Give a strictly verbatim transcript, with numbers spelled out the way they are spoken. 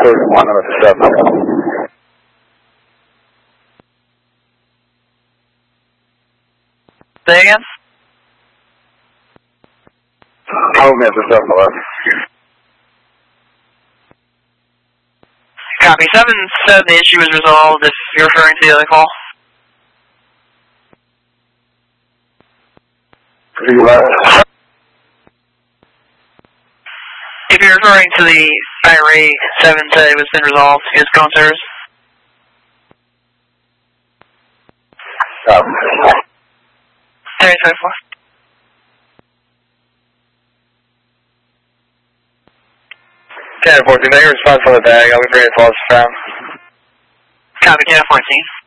Cruise one number seven. Say again? Hold me at the seven eleven. Copy. seven said the issue was resolved if you're referring to the other call. If you're referring to the irate, seven said it was been resolved. His phone service. Um, Area five four. ten fourteen, make a response on the bag. I'll be bringing it to found. Copy, ten fourteen.